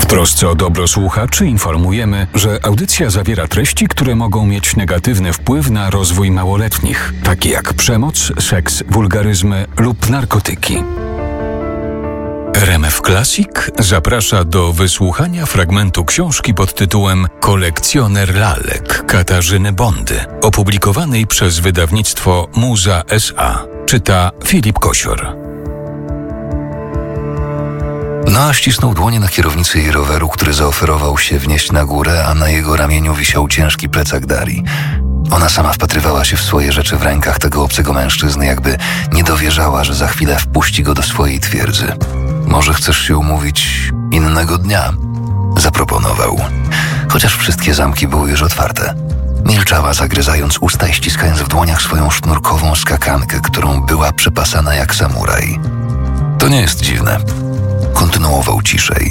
trosce o dobro słuchaczy informujemy, że audycja zawiera treści, które mogą mieć negatywny wpływ na rozwój małoletnich, takie jak przemoc, seks, wulgaryzmy lub narkotyki. RMF Classic zaprasza do wysłuchania fragmentu książki pod tytułem Kolekcjoner lalek Katarzyny Bondy, opublikowanej przez wydawnictwo Muza S.A. Czyta Filip Kosior. Noa ścisnął dłonie na kierownicy jej roweru, który zaoferował się wnieść na górę, a na jego ramieniu wisiał ciężki plecak Darii. Ona sama wpatrywała się w swoje rzeczy w rękach tego obcego mężczyzny, jakby nie dowierzała, że za chwilę wpuści go do swojej twierdzy. Może chcesz się umówić innego dnia? Zaproponował. Chociaż wszystkie zamki były już otwarte. Milczała, zagryzając usta i ściskając w dłoniach swoją sznurkową skakankę, którą była przepasana jak samuraj. To nie jest dziwne. Kontynuował ciszej.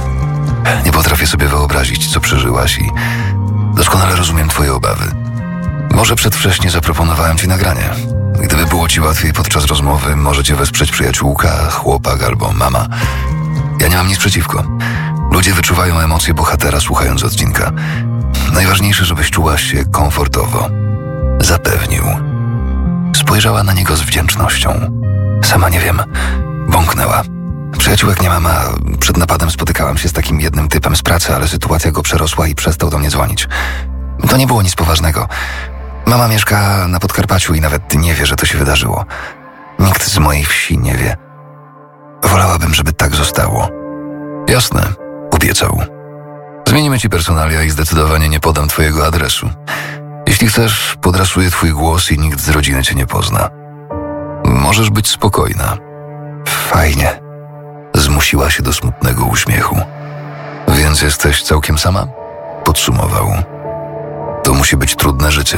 Nie potrafię sobie wyobrazić, co przeżyłaś i doskonale rozumiem twoje obawy. Może przedwcześnie zaproponowałem ci nagranie. Gdyby było ci łatwiej podczas rozmowy, możecie wesprzeć przyjaciółka, chłopak albo mama. Ja nie mam nic przeciwko. Ludzie wyczuwają emocje bohatera, słuchając odcinka. Najważniejsze, żebyś czuła się komfortowo. Zapewnił. Spojrzała na niego z wdzięcznością. Sama nie wiem. Bąknęła. Przyjaciółek nie mam, a przed napadem spotykałam się z takim jednym typem z pracy, ale sytuacja go przerosła i przestał do mnie dzwonić. To nie było nic poważnego. Mama mieszka na Podkarpaciu i nawet nie wie, że to się wydarzyło. Nikt z mojej wsi nie wie. Wolałabym, żeby tak zostało. Jasne, obiecał. Zmienimy ci personalia i zdecydowanie nie podam twojego adresu. Jeśli chcesz, podrasuję twój głos i nikt z rodziny cię nie pozna. Możesz być spokojna. Fajnie. Zmusiła się do smutnego uśmiechu. Więc jesteś całkiem sama? Podsumował. To musi być trudne życie.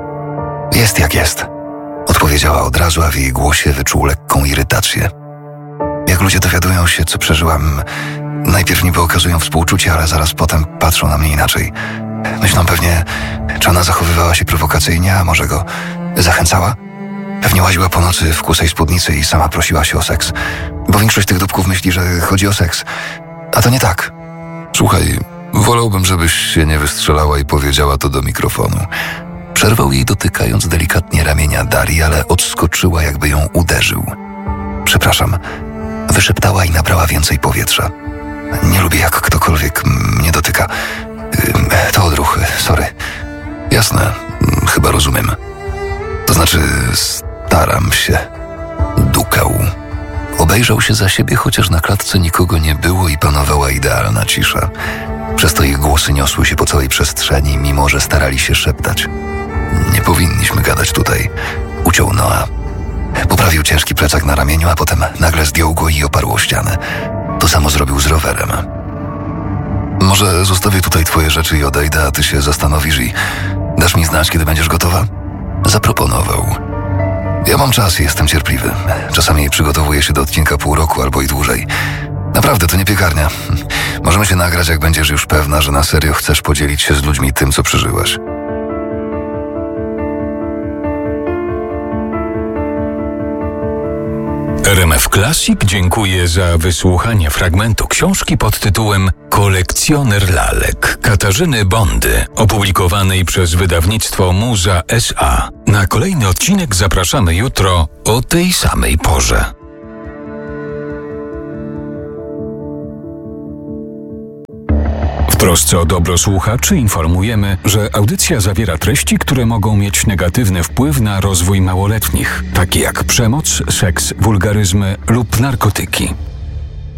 Jest jak jest. Odpowiedziała od razu, a w jej głosie wyczuł lekką irytację. Jak ludzie dowiadują się, co przeżyłam, najpierw niby okazują współczucie, ale zaraz potem patrzą na mnie inaczej. Myślą pewnie, czy ona zachowywała się prowokacyjnie, a może go zachęcała? Pewnie łaziła po nocy w kusej spódnicy i sama prosiła się o seks. Bo większość tych dupków myśli, że chodzi o seks. A to nie tak. Słuchaj, wolałbym, żebyś się nie wystrzelała i powiedziała to do mikrofonu. Przerwał jej, dotykając delikatnie ramienia Darii, ale odskoczyła, jakby ją uderzył. Przepraszam. Wyszeptała i nabrała więcej powietrza. Nie lubię, jak ktokolwiek mnie dotyka. To odruch, sorry. Jasne, chyba rozumiem. To znaczy, staram się. Dukał. Obejrzał się za siebie, chociaż na klatce nikogo nie było i panowała idealna cisza. Przez to ich głosy niosły się po całej przestrzeni, mimo że starali się szeptać. Nie powinniśmy gadać tutaj. Uciął Noa. Poprawił ciężki plecak na ramieniu, a potem nagle zdjął go i oparł o ścianę. To samo zrobił z rowerem. Może zostawię tutaj twoje rzeczy i odejdę, a ty się zastanowisz i dasz mi znać, kiedy będziesz gotowa? Zaproponował. Ja mam czas i jestem cierpliwy. Czasami przygotowuję się do odcinka pół roku albo i dłużej. Naprawdę, to nie piekarnia. Możemy się nagrać, jak będziesz już pewna, że na serio chcesz podzielić się z ludźmi tym, co przeżyłaś. RMF Classic dziękuję za wysłuchanie fragmentu książki pod tytułem Kolekcjoner lalek Katarzyny Bondy, opublikowanej przez wydawnictwo Muza S.A. Na kolejny odcinek zapraszamy jutro o tej samej porze. W trosce o dobro słuchaczy informujemy, że audycja zawiera treści, które mogą mieć negatywny wpływ na rozwój małoletnich, takie jak przemoc, seks, wulgaryzmy lub narkotyki.